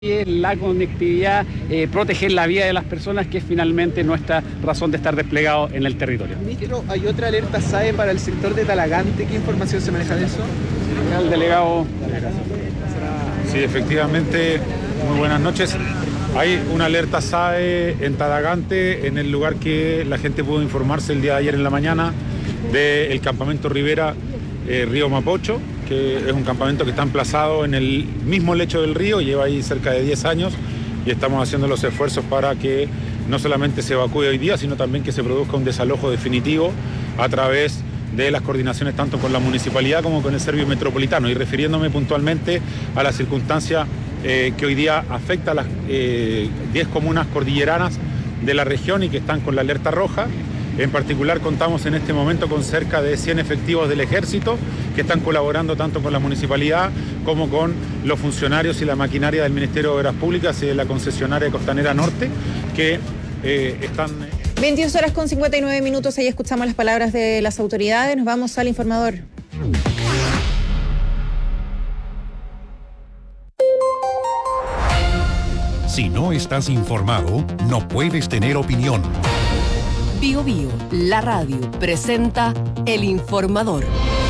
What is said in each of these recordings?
la conectividad, proteger la vida de las personas, que es finalmente nuestra razón de estar desplegado en el territorio. Ministro, ¿hay otra alerta SAE para el sector de Talagante? ¿Qué información se maneja de eso? El delegado. Sí, efectivamente, muy buenas noches. Hay una alerta SAE en Talagante, en el lugar que la gente pudo informarse el día de ayer en la mañana, del campamento Rivera Río Mapocho, que es un campamento que está emplazado en el mismo lecho del río, lleva ahí cerca de 10 años y estamos haciendo los esfuerzos para que no solamente se evacúe hoy día, sino también que se produzca un desalojo definitivo a través de las coordinaciones tanto con la municipalidad como con el Servicio Metropolitano, y refiriéndome puntualmente a la circunstancia que hoy día afecta a las 10 comunas cordilleranas de la región y que están con la alerta roja. En particular contamos en este momento con cerca de 100 efectivos del Ejército que están colaborando tanto con la municipalidad como con los funcionarios y la maquinaria del Ministerio de Obras Públicas y de la concesionaria Costanera Norte, que están... 22:59. Ahí escuchamos las palabras de las autoridades. Nos vamos al informador. Si no estás informado, no puedes tener opinión. Bío Bío, la radio, presenta El Informador.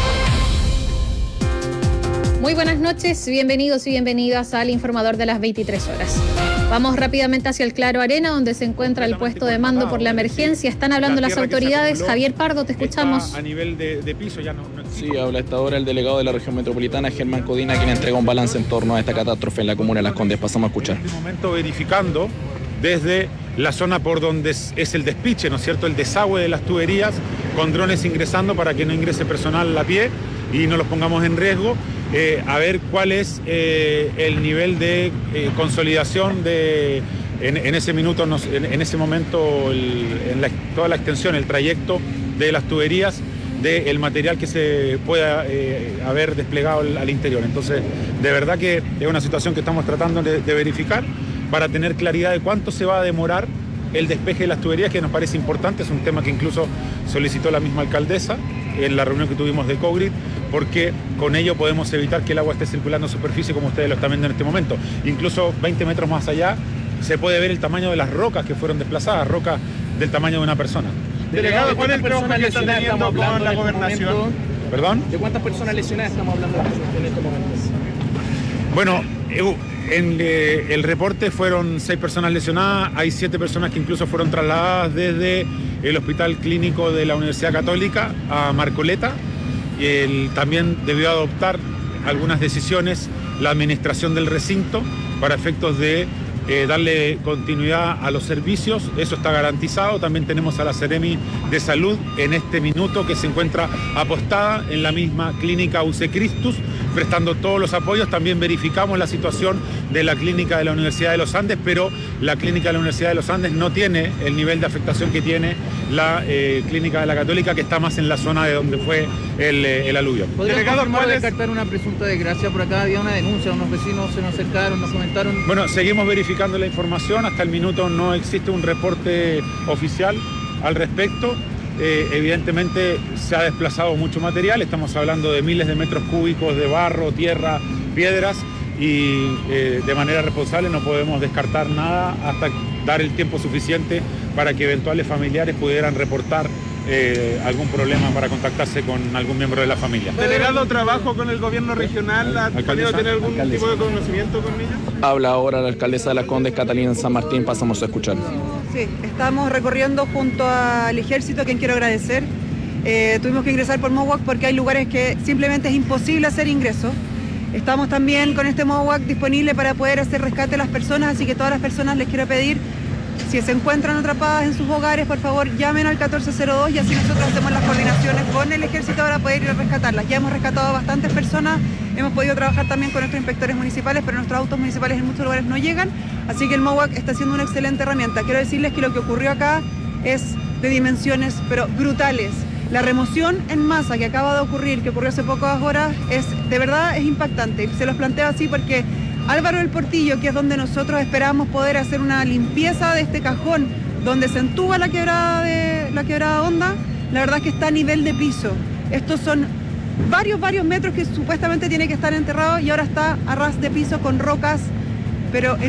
Muy buenas noches, bienvenidos y bienvenidas al Informador de las 23 horas. Vamos rápidamente hacia el Claro Arena, donde se encuentra el puesto de mando por la emergencia. Están hablando las autoridades. Javier Pardo, te escuchamos. A nivel de piso ya no Sí, habla a esta hora el delegado de la región metropolitana, Germán Codina, quien entrega un balance en torno a esta catástrofe en la comuna de Las Condes. Pasamos a escuchar. En este momento verificando desde la zona por donde es el despiche, ¿no es cierto?, el desagüe de las tuberías, con drones ingresando para que no ingrese personal a pie y no los pongamos en riesgo, a ver cuál es el nivel de consolidación en ese minuto, en ese momento, toda la extensión, el trayecto de las tuberías, del material que se pueda haber desplegado al interior. Entonces, de verdad que es una situación que estamos tratando de verificar para tener claridad de cuánto se va a demorar el despeje de las tuberías, que nos parece importante. Es un tema que incluso solicitó la misma alcaldesa en la reunión que tuvimos de COGRID, porque con ello podemos evitar que el agua esté circulando en superficie como ustedes lo están viendo en este momento. Incluso 20 metros más allá se puede ver el tamaño de las rocas que fueron desplazadas, rocas del tamaño de una persona. Delegado, ¿cuál es el trabajo que están teniendo con la gobernación? ¿Perdón? ¿De cuántas personas lesionadas estamos hablando en estos momentos? Bueno, en el reporte fueron 6 personas lesionadas, hay 7 personas que incluso fueron trasladadas desde el Hospital Clínico de la Universidad Católica a Marcoleta. También debió adoptar algunas decisiones la administración del recinto para efectos de darle continuidad a los servicios. Eso está garantizado. También tenemos a la Seremi de Salud en este minuto, que se encuentra apostada en la misma clínica UC Christus, prestando todos los apoyos. También verificamos la situación de la clínica de la Universidad de los Andes, pero la clínica de la Universidad de los Andes no tiene el nivel de afectación que tiene la clínica de la Católica, que está más en la zona de donde fue el aluvio. Delegado, ¿cuál es descartar una presunta desgracia? Por acá había una denuncia, unos vecinos se nos acercaron, nos comentaron. Bueno, seguimos verificando la información. Hasta el minuto no existe un reporte oficial al respecto. Evidentemente se ha desplazado mucho material, estamos hablando de miles de metros cúbicos de barro, tierra, piedras, y de manera responsable no podemos descartar nada hasta dar el tiempo suficiente para que eventuales familiares pudieran reportar algún problema para contactarse con algún miembro de la familia. Delegado, ¿trabajo con el gobierno regional? ¿Ha tenido tener algún tipo de conocimiento con ellos? Habla ahora la alcaldesa de Las Condes, Catalina San Martín. Pasamos a escuchar. Sí, estamos recorriendo junto al ejército, a quien quiero agradecer. Tuvimos que ingresar por MOWAC porque hay lugares que simplemente es imposible hacer ingreso. Estamos también con este MOWAC disponible para poder hacer rescate a las personas, así que todas las personas les quiero pedir, si se encuentran atrapadas en sus hogares, por favor llamen al 1402 y así nosotros hacemos las coordinaciones con el ejército para poder ir a rescatarlas. Ya hemos rescatado a bastantes personas, hemos podido trabajar también con nuestros inspectores municipales, pero nuestros autos municipales en muchos lugares no llegan, así que el MOWAC está siendo una excelente herramienta. Quiero decirles que lo que ocurrió acá es de dimensiones pero brutales. La remoción en masa que acaba de ocurrir, que ocurrió hace pocas horas, de verdad es impactante. Se los planteo así porque Álvaro del Portillo, que es donde nosotros esperamos poder hacer una limpieza de este cajón donde se entuba la quebrada Honda, la verdad es que está a nivel de piso. Estos son varios metros que supuestamente tiene que estar enterrado y ahora está a ras de piso con rocas pero